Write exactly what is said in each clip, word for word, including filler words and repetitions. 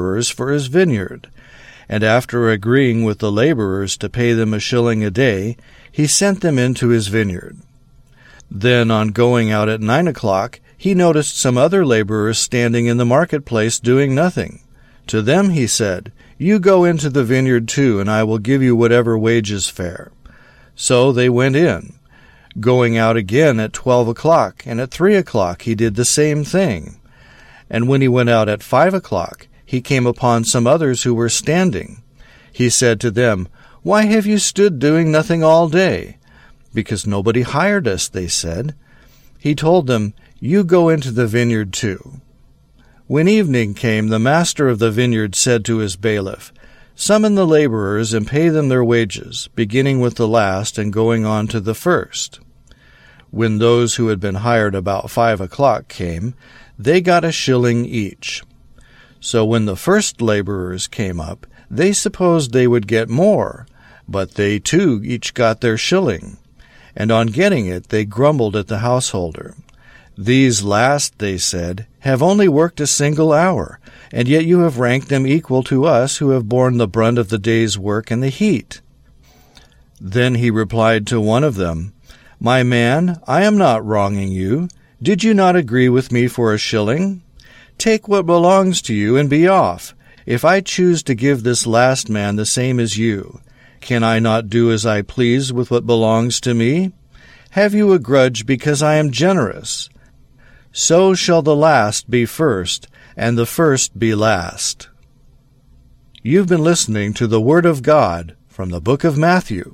laborers for his vineyard. And after agreeing with the laborers to pay them a shilling a day, he sent them into his vineyard. Then, on going out at nine o'clock, he noticed some other laborers standing in the marketplace doing nothing. To them he said, "You go into the vineyard too, and I will give you whatever wages fair." So they went in. Going out again at twelve o'clock, and at three o'clock he did the same thing. And when he went out at five o'clock, he came upon some others who were standing. He said to them, "Why have you stood doing nothing all day?" "Because nobody hired us," they said. He told them, "You go into the vineyard too." When evening came, the master of the vineyard said to his bailiff, "Summon the laborers and pay them their wages, beginning with the last and going on to the first." When those who had been hired about five o'clock came, they got a shilling each. So when the first laborers came up, they supposed they would get more, but they too each got their shilling. And on getting it, they grumbled at the householder. "These last," they said, "have only worked a single hour, and yet you have ranked them equal to us who have borne the brunt of the day's work and the heat." Then he replied to one of them, "My man, I am not wronging you. Did you not agree with me for a shilling? Take what belongs to you and be off. If I choose to give this last man the same as you, can I not do as I please with what belongs to me? Have you a grudge because I am generous? So shall the last be first, and the first be last." You've been listening to the Word of God from the book of Matthew.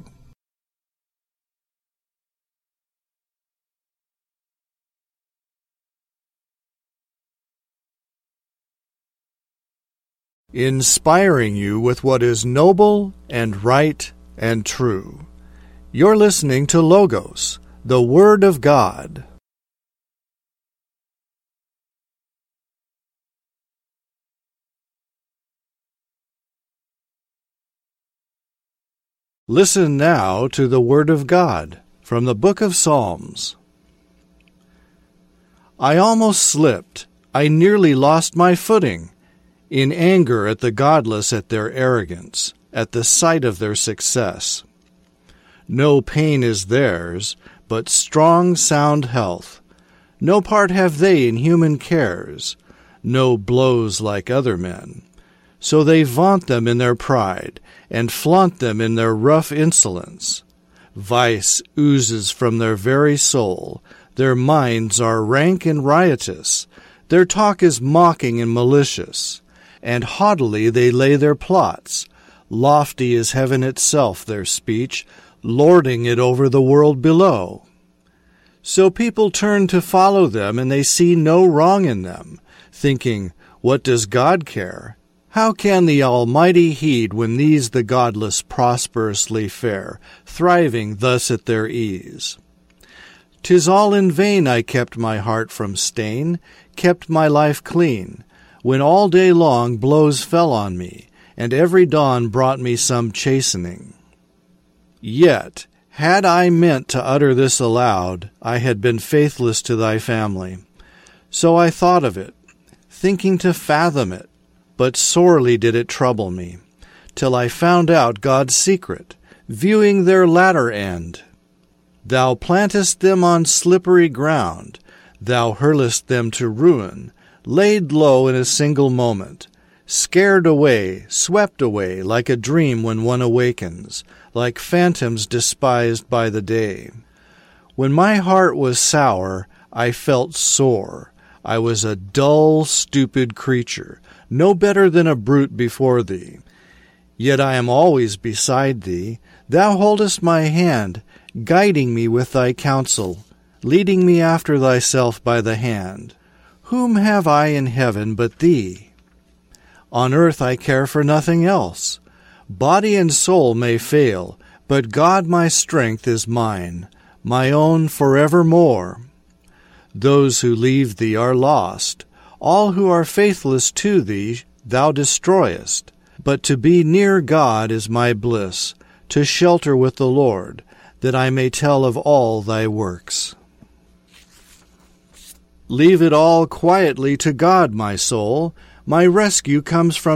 Inspiring you with what is noble and right and true. You're listening to Logos, the Word of God. Listen now to the Word of God from the book of Psalms. I almost slipped. I nearly lost my footing. In anger at the godless at their arrogance, at the sight of their success. No pain is theirs, but strong, sound health. No part have they in human cares, no blows like other men. So they vaunt them in their pride, and flaunt them in their rough insolence. Vice oozes from their very soul, their minds are rank and riotous, their talk is mocking and malicious. And haughtily they lay their plots. Lofty is heaven itself their speech, lording it over the world below. So people turn to follow them, and they see no wrong in them, thinking, "What does God care? How can the Almighty heed when these the godless prosperously fare, thriving thus at their ease? 'Tis all in vain I kept my heart from stain, kept my life clean, when all day long blows fell on me, and every dawn brought me some chastening. Yet, had I meant to utter this aloud, I had been faithless to thy family. So I thought of it, thinking to fathom it, but sorely did it trouble me, till I found out God's secret, viewing their latter end. Thou plantest them on slippery ground, thou hurlest them to ruin, laid low in a single moment, scared away, swept away, like a dream when one awakens, like phantoms despised by the day. When my heart was sour, I felt sore. I was a dull, stupid creature, no better than a brute before thee. Yet I am always beside thee. Thou holdest my hand, guiding me with thy counsel, leading me after thyself by the hand. Whom have I in heaven but thee? On earth I care for nothing else. Body and soul may fail, but God my strength is mine, my own forevermore. Those who leave thee are lost. All who are faithless to thee thou destroyest. But to be near God is my bliss, to shelter with the Lord, that I may tell of all thy works. Leave it all quietly to God, my soul. My rescue comes from